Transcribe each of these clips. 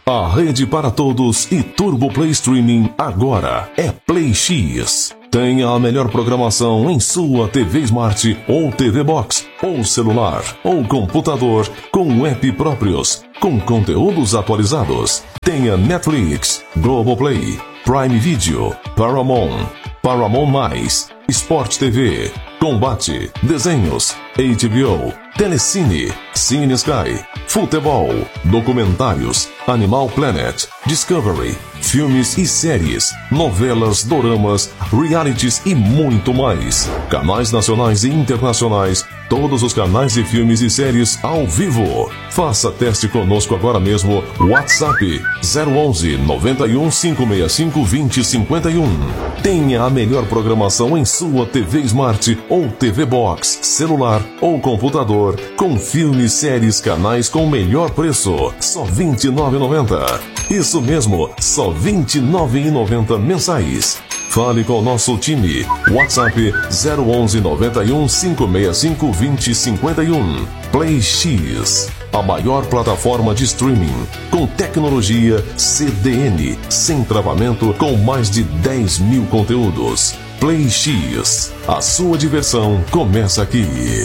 A rede para todos e Turbo Play Streaming agora é Play X. Tenha a melhor programação em sua TV Smart ou TV Box, ou celular, ou computador, com app próprios, com conteúdos atualizados. Tenha Netflix, Globoplay, Prime Video, Paramount, Paramount+, Sport TV, Combate, Desenhos, HBO, Telecine, Cine Sky, Futebol, Documentários, Animal Planet, Discovery, filmes e séries, novelas, doramas, realities e muito mais. Canais nacionais e internacionais, todos os canais de filmes e séries ao vivo. Faça teste conosco agora mesmo. WhatsApp 011 91 565 2051. Tenha a melhor programação em sua TV Smart ou TV Box, celular ou computador, com filmes, séries, canais com melhor preço. Só R$ 29,90. Isso mesmo, só R$ 29,90 mensais. Fale com o nosso time. WhatsApp 011 91 565 2051. Play X, a maior plataforma de streaming com tecnologia CDN, sem travamento, com mais de 10 mil conteúdos. Play X, a sua diversão começa aqui.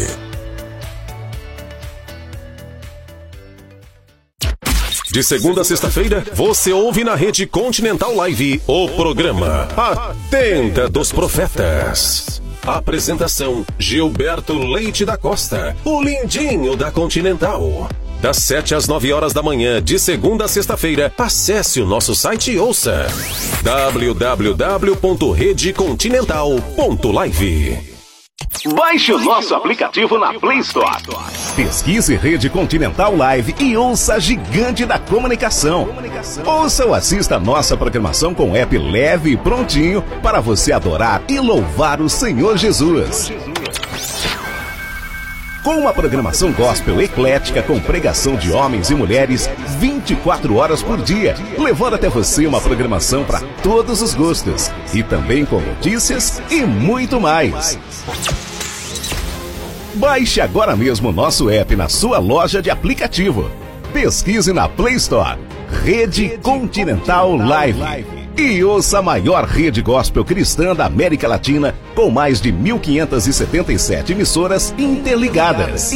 De segunda a sexta-feira, você ouve na Rede Continental Live o programa A Tenda dos Profetas. Apresentação: Gilberto Leite da Costa, o lindinho da Continental. Das 7 às 9 horas da manhã, de segunda a sexta-feira, acesse o nosso site e ouça www.redecontinental.live. Baixe o nosso aplicativo na Play Store. Pesquise Rede Continental Live e ouça a gigante da comunicação. Ouça ou assista a nossa programação com app leve e prontinho para você adorar e louvar o Senhor Jesus. Com uma programação gospel eclética com pregação de homens e mulheres 24 horas por dia, levando até você uma programação para todos os gostos e também com notícias e muito mais. Baixe agora mesmo o nosso app na sua loja de aplicativo. Pesquise na Play Store Rede Continental Live e ouça a maior rede gospel cristã da América Latina, com mais de 1.577 emissoras interligadas.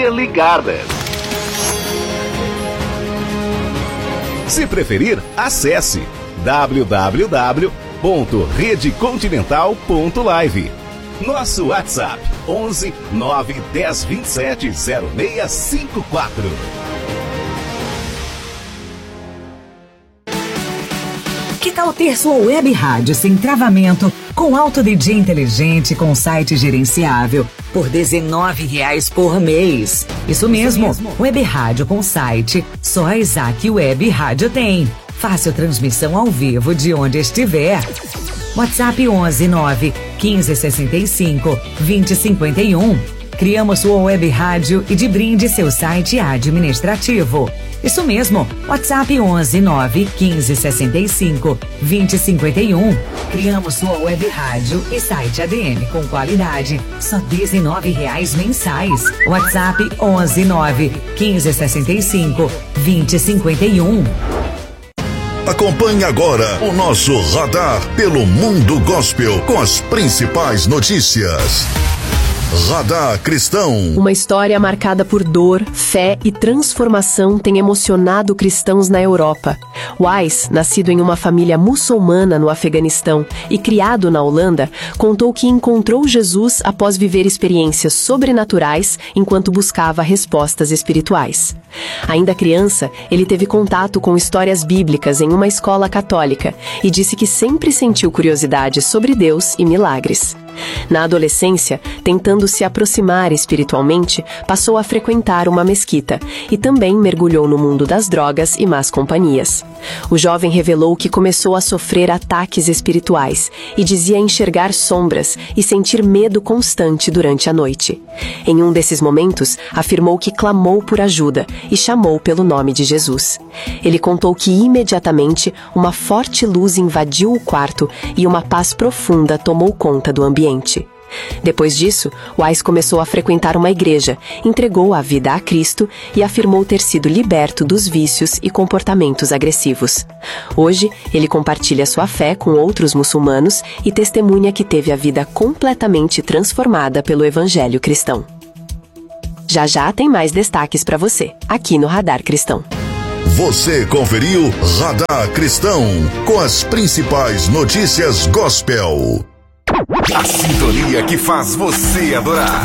Se preferir, acesse www.redecontinental.live. Nosso WhatsApp 11 9 10 27 0654. Que tal ter sua web rádio sem travamento, com alto DJ inteligente, com site gerenciável, por R$19 por mês? Isso mesmo, web rádio com site, só a Isaac Web Rádio tem. Fácil transmissão ao vivo de onde estiver. WhatsApp 11 9 15 65 20 51. Criamos sua web rádio e de brinde seu site administrativo. Isso mesmo, WhatsApp 11 9 15 65 20 51. Criamos sua web rádio e site ADM com qualidade, só R$19 mensais. WhatsApp 11 9 15 65 20 51. Acompanhe agora o nosso radar pelo mundo gospel com as principais notícias. Radar Cristão. Uma história marcada por dor, fé e transformação tem emocionado cristãos na Europa. Wise, nascido em uma família muçulmana no Afeganistão e criado na Holanda, contou que encontrou Jesus após viver experiências sobrenaturais enquanto buscava respostas espirituais. Ainda criança, ele teve contato com histórias bíblicas em uma escola católica e disse que sempre sentiu curiosidade sobre Deus e milagres. Na adolescência, tentando se aproximar espiritualmente, passou a frequentar uma mesquita e também mergulhou no mundo das drogas e más companhias. O jovem revelou que começou a sofrer ataques espirituais e dizia enxergar sombras e sentir medo constante durante a noite. Em um desses momentos, afirmou que clamou por ajuda e chamou pelo nome de Jesus. Ele contou que imediatamente uma forte luz invadiu o quarto e uma paz profunda tomou conta do ambiente. Depois disso, Wise começou a frequentar uma igreja, entregou a vida a Cristo e afirmou ter sido liberto dos vícios e comportamentos agressivos. Hoje, ele compartilha sua fé com outros muçulmanos e testemunha que teve a vida completamente transformada pelo Evangelho cristão. Já já tem mais destaques para você, aqui no Radar Cristão. Você conferiu Radar Cristão, com as principais notícias gospel. A sintonia que faz você adorar.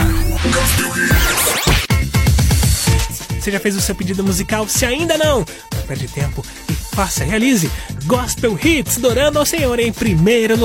Você já fez o seu pedido musical? Se ainda não, não perde tempo e realize Gospel Hits, adorando ao Senhor em primeiro lugar.